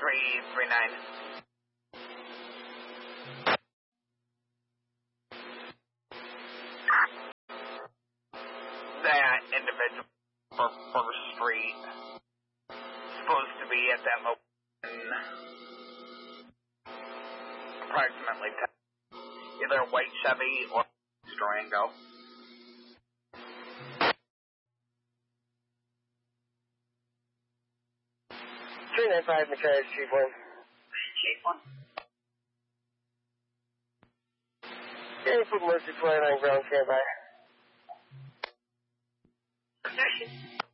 339. That individual for First Street supposed to be at that location approximately 10, either a white Chevy or Durango. Matthias, Chief 1. Chief 1. Yeah, put Mercy 29 ground standby. Position.